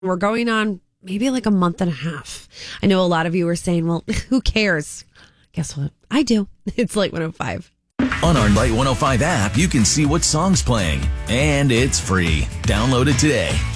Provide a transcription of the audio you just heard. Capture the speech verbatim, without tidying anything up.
We're going on maybe like a month and a half. I know a lot of you were saying, well, who cares? Guess what? I do. It's Light one oh five. On our Light one oh five app, you can see what song's playing, and it's free. Download it today.